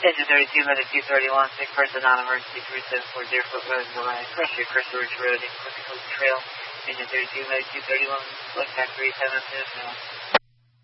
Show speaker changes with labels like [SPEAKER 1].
[SPEAKER 1] Engine 32, medic 231, sick person, non-emergency 3740, Foot Road, Goliath, Crusher, Ridge Road, Equipment Trail. Engine 32, medic 231, select tax 37,